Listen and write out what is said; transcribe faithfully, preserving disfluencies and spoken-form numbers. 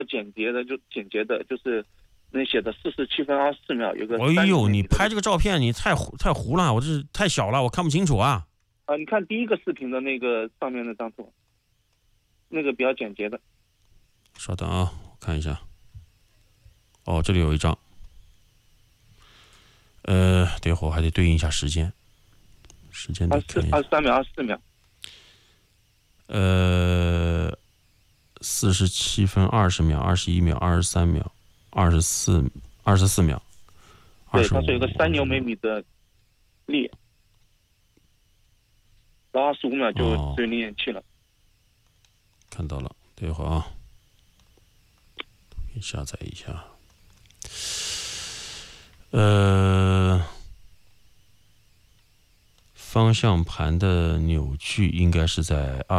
简洁的，就简洁的，就是那写的四十七分二十四秒，有个。 哎呦，你拍这个照片你太太糊了，我这是太小了，我看不清楚啊。 啊，你看第一个视频的那个上面那张图，那个比较简洁的。 稍等啊，我看一下。哦，这里有一张。呃，对，我还得对应一下时间。时间得看一下。 二十三秒，二十四秒。 呃，四十七分二十秒，二十一秒，二十三秒，二十四，二十四秒。 对，它是有个三牛每米的力，然后二十五秒就只有零点七了。 看到了，等一会儿啊，下载一下。呃，方向盘的扭矩应该是在二。